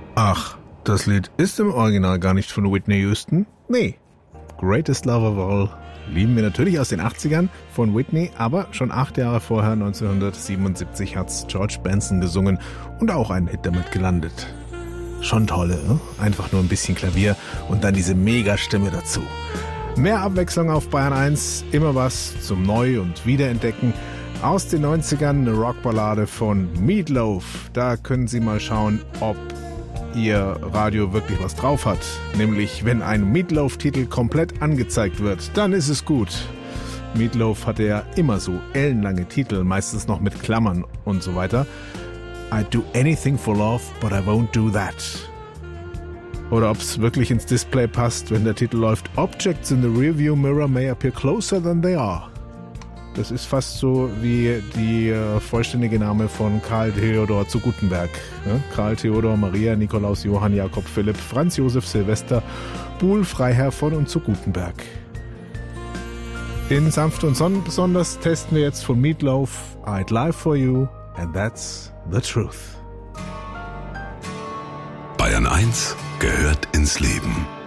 Ach, das Lied ist im Original gar nicht von Whitney Houston? Nee. Greatest Love of All lieben wir natürlich aus den 80ern von Whitney, aber schon 8 Jahre vorher, 1977, hat's George Benson gesungen und auch einen Hit damit gelandet. Schon tolle, ne? Einfach nur ein bisschen Klavier und dann diese Mega-Stimme dazu. Mehr Abwechslung auf Bayern 1, immer was zum Neu- und Wiederentdecken. Aus den 90ern eine Rockballade von Meatloaf. Da können Sie mal schauen, ob Ihr Radio wirklich was drauf hat. Nämlich, wenn ein Meatloaf-Titel komplett angezeigt wird, dann ist es gut. Meatloaf hatte ja immer so ellenlange Titel, meistens noch mit Klammern und so weiter. I'd do anything for love, but I won't do that. Oder ob es wirklich ins Display passt, wenn der Titel läuft Objects in the rearview mirror may appear closer than they are. Das ist fast so wie die vollständige Name von Karl Theodor zu Gutenberg. Ne? Karl Theodor, Maria, Nikolaus, Johann, Jakob, Philipp, Franz Josef, Silvester, Buhl, Freiherr von und zu Gutenberg. Den sanft und besonders testen wir jetzt von Meatloaf I'd Lie for You and That's the Truth. Bayern 1 gehört ins Leben.